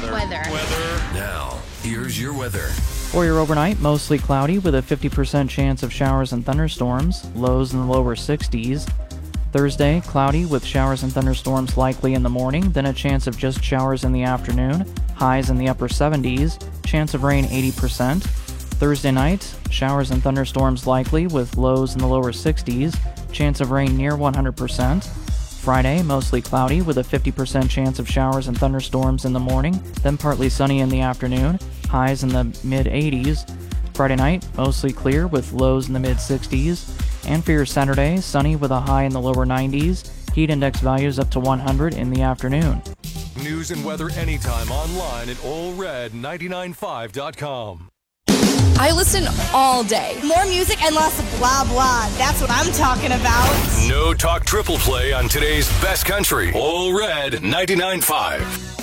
Weather. Now, here's your weather. For your overnight, mostly cloudy with a 50% chance of showers and thunderstorms, lows in the lower 60s. Thursday, cloudy with showers and thunderstorms likely in the morning, then a chance of just showers in the afternoon, highs in the upper 70s, chance of rain 80%. Thursday night, showers and thunderstorms likely with lows in the lower 60s, chance of rain near 100%. Friday, mostly cloudy with a 50% chance of showers and thunderstorms in the morning, then partly sunny in the afternoon, highs in the mid-80s. Friday night, mostly clear with lows in the mid-60s. And for your Saturday, sunny with a high in the lower 90s, heat index values up to 100 in the afternoon. News and weather anytime online at allred995.com. I listen all day. More music and less blah blah. That's what I'm talking about. No talk triple play on today's best country. All Red 99.5.